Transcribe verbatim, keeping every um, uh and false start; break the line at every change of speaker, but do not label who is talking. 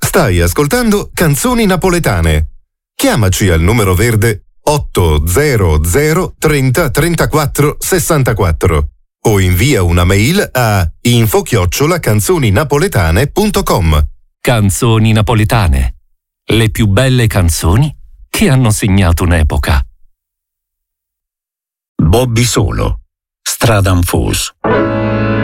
Stai ascoltando Canzoni Napoletane. Chiamaci al numero verde otto zero zero trenta trentaquattro sessantaquattro o invia una mail a info chiocciola canzoninapoletane punto com.
Canzoni Napoletane. Le più belle canzoni che hanno segnato un'epoca.
Bobby Solo, Stradam Fus.